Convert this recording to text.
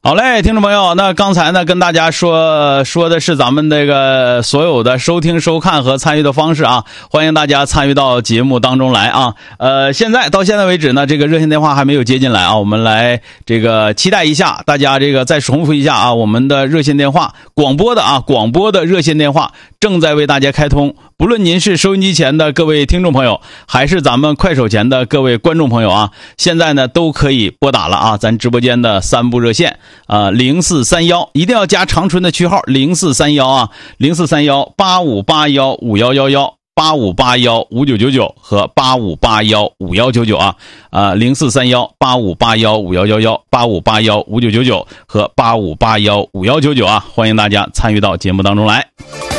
好嘞，听众朋友，那刚才呢跟大家说的是咱们这个所有的收听、收看和参与的方式啊，欢迎大家参与到节目当中来啊。到现在为止呢，这个热线电话还没有接进来啊，我们来这个期待一下，大家这个再重复一下啊，我们的热线电话广播的热线电话正在为大家开通，不论您是收音机前的各位听众朋友，还是咱们快手前的各位观众朋友啊，现在呢都可以拨打了啊，咱直播间的3部热线。0431一定要加长春的区号0431啊，0431 8581 5111 8581 5999和8581 5199啊，0431 8581 5111 8581 5999和8581 5199啊，欢迎大家参与到节目当中来。